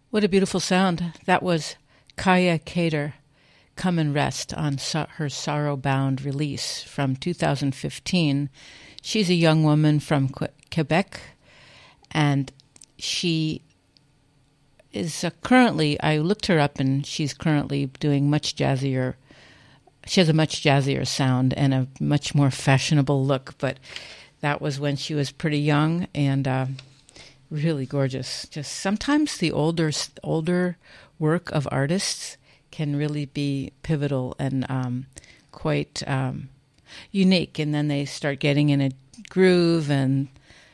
What a beautiful sound. That was Kaya Kater, Come and Rest, on her Sorrow-Bound release from 2015. She's a young woman from Quebec, and she is currently, I looked her up, and she's currently doing much jazzier. She has a much jazzier sound and a much more fashionable look, but that was when she was pretty young and really gorgeous. Just sometimes the older work of artists can really be pivotal and quite unique, and then they start getting in a groove and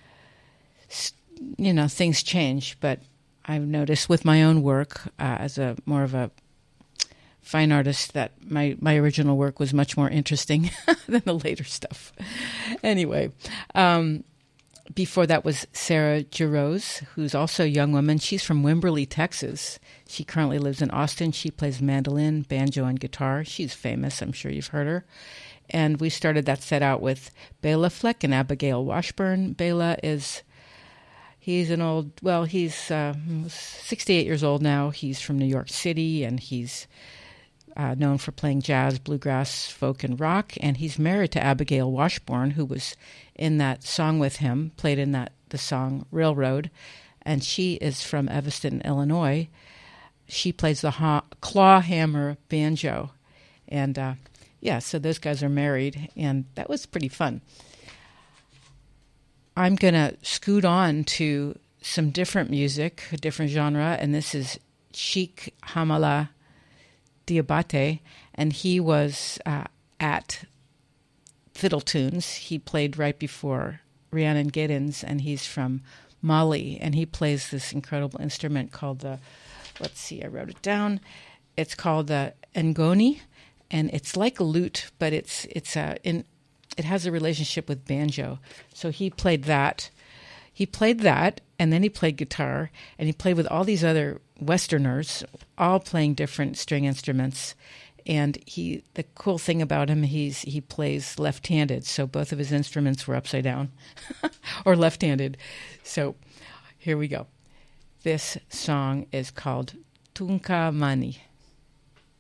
things change. But I've noticed with my own work as a more of a fine artist that my original work was much more interesting than the later stuff. Anyway, before that was Sarah Jarosz, who's also a young woman. She's from Wimberley, Texas. She currently lives in Austin. She plays mandolin, banjo, and guitar. She's famous. I'm sure you've heard her. And we started that set out with Bela Fleck and Abigail Washburn. Bela he's 68 years old now. He's from New York City, and he's known for playing jazz, bluegrass, folk, and rock. And he's married to Abigail Washburn, who was in that song with him, played in the song Railroad. And she is from Evanston, Illinois. She plays the claw hammer banjo. And so those guys are married, and that was pretty fun. I'm going to scoot on to some different music, a different genre, and this is Sheikh Hamala Diabate, and he was at Fiddle Tunes. He played right before Rhiannon Giddens, and he's from Mali, and he plays this incredible instrument called I wrote it down. It's called the ngoni, and it's like a lute, but it has a relationship with banjo. So he played that. And then he played guitar, and he played with all these other Westerners, all playing different string instruments. And the cool thing about him, he plays left-handed, so both of his instruments were upside down or left-handed. So here we go. This song is called Tunka Mani.